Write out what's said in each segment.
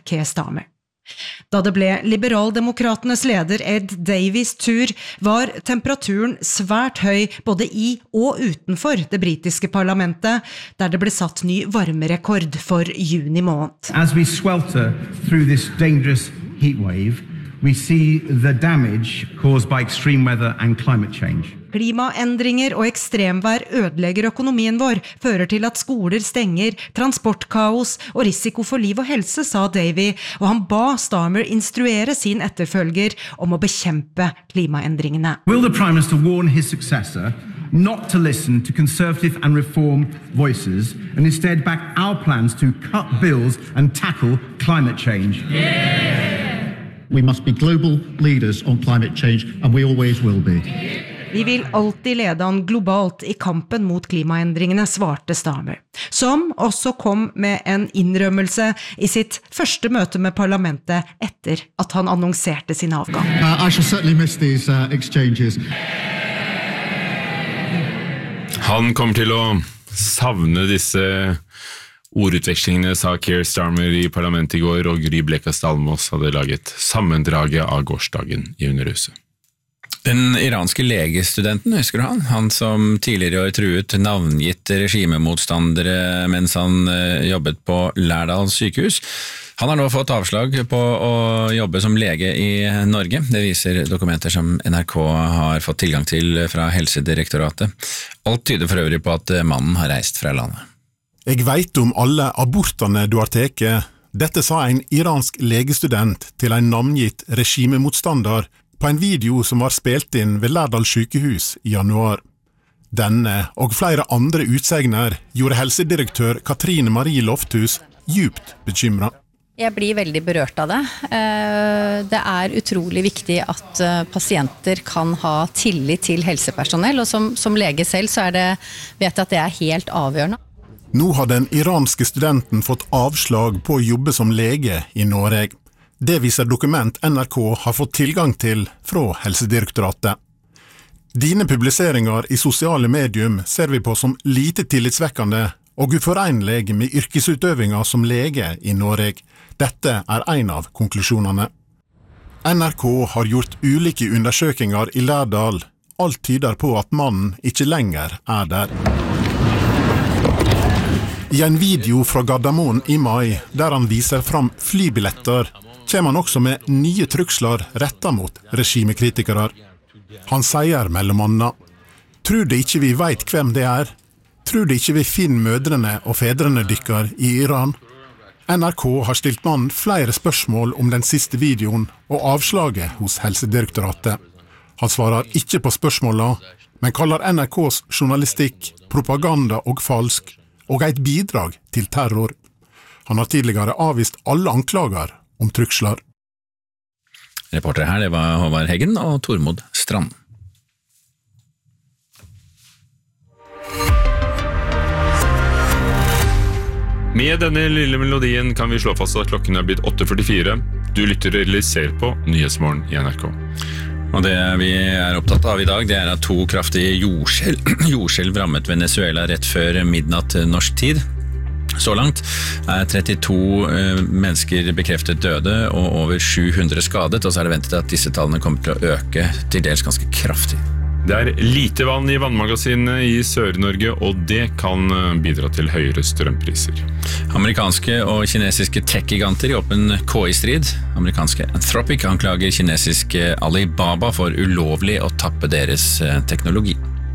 Keir Starmer. Da det ble liberaldemokratenes leder Ed Davies tur, var temperaturen svært høy både i og utenfor det britiske parlamentet, der det ble satt ny varmerekord for juni måned. As we swelter through this dangerous heat wave, we see the damage caused by extreme weather and climate change. Klimaendringer og ekstremvær ødelegger økonomien vår, fører til at skoler stenger, transportkaos og risiko for liv og helse, sa Davy, og han ba Starmer instruere sin etterfølger om å bekjempe klimaendringene. Will the Prime Minister warn his successor not to listen to conservative and reform voices and instead back our plans to cut bills and tackle climate change? We must be global leaders on climate change, and we always will be. Vi vil alltid lede an globalt i kampen mot klimaendringene, svarte Starmer, som også kom med en innrømmelse i sitt første møte med parlamentet etter at han annonserte sin avgang. I shall certainly miss these exchanges. Han kommer til å savne disse ordutvekslingene, sa Keir Starmer i parlamentet i går, og Gry Blekastad Almås hadde laget sammendraget av gårsdagen i Underhuset. Den iranske legestudenten, husker du han? Han som tidligere år truet navngitte regimemotstandere mens han jobbet på Lærdal sykehus. Han har nå fått avslag på å jobbe som lege i Norge. Det viser dokumenter som NRK har fått tilgang til fra Helsedirektoratet. Alt tyder for øvrig på at mannen har reist fra landet. Jeg vet om alle abortene du har teke. Dette sa en iransk legestudent til en navngitt regimemotstander på en video som var spilt inn ved Lærdal sykehus i januar. Denne og flere andre utsegner gjorde helsedirektør Katrine Marie Lofthus djupt bekymret. Jeg blir veldig berørt av det. Det er utrolig viktig at pasienter kan ha tillit til helsepersonell, og som lege selv så vet jeg at det er helt avgjørende. Nå har den iranske studenten fått avslag på å jobbe som lege i Norge. Det viser dokument NRK har fått tilgang til fra Helsedirektoratet. Dine publiseringer i sosiale medium ser vi på som lite tillitsvekkende og uforenlig med yrkesutøvinga som lege i Norge. Dette er en av konklusjonene. NRK har gjort ulike undersøkinger i Lærdal. Alt tyder på at mannen ikke lenger er der. I en video fra Gardermoen i mai, der han viser fram flybilletter, kommer han også med nye truksler rettet mot regimekritikere. Han sier mellom annet: «Tror det ikke vi vet hvem det er? Tror det ikke vi finner mødrene og fedrene dykker i Iran?» NRK har stilt mannen flere spørsmål om den siste videoen og avslaget hos Helsedirektoratet. Han svarer ikke på spørsmålene, men kaller NRKs journalistikk propaganda og falsk, og et bidrag til terror. Han har tidligere avvist alle anklager om truksler. Reportere her, det var Håvard Heggen og Tormod Strand. Med denne lille melodien kan vi slå fast at klokken er blitt 8:44. Du lytter eller ser på Nyhetsmorgen i NRK. Og det vi er opptatt av i dag, det er at 2 kraftige jordskjelv rammet Venezuela rett før midnatt norsk tid. Så langt er 32 mennesker bekreftet døde og over 700 skadet, og så er det ventet at disse tallene kommer til å øke til dels ganske kraftig. Det er lite vann i vannmagasinene i Sør-Norge, og det kan bidra til høyere strømpriser. Amerikanske og kinesiske tech-giganter i åpen KI-strid. Amerikanske Anthropic anklager kinesiske Alibaba for ulovlig å tappe deres teknologi.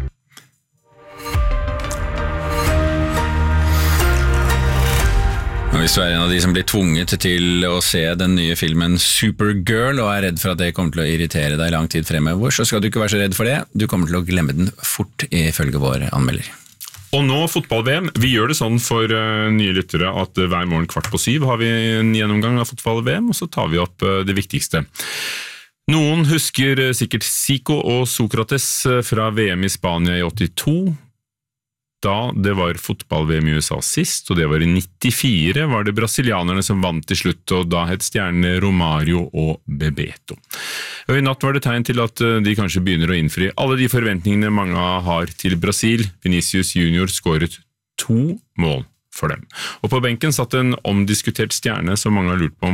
Og hvis du er en av de som blir tvunget til å se den nye filmen Supergirl og er redd for at det kommer til å irritere deg lang tid fremover, så skal du ikke være så redd for det. Du kommer til å glemme den fort ifølge vår anmelder. Og nå fotball-VM. Vi gjør det sånn for nye lyttere at hver morgen 6:15 har vi en gjennomgang av fotball-VM, og så tar vi opp det viktigste. Noen husker sikkert Zico og Sokrates fra VM i Spania i 82. Da det var fotball-VM i USA sist, og det var i 94, var det brasilianerne som vant til slutt, og da het stjernene Romario og Bebeto. Og i natt var det tegn til at de kanskje begynner å innfri alle de forventningene mange har til Brasil. Vinicius Junior skåret 2 mål for dem. Og på benken satt en omdiskutert stjerne som mange har lurt på om